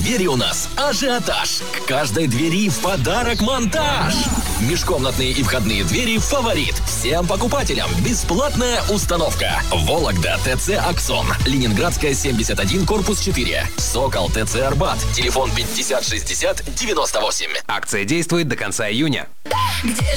двери у нас ажиотаж. К каждой двери в подарок монтаж. Межкомнатные и входные двери «Фаворит». Всем покупателям бесплатная установка. Вологда ТЦ «Аксон». Ленинградская, 71, корпус 4. Сокол ТЦ «Арбат». Телефон 50 60 98. Акция действует до конца июня.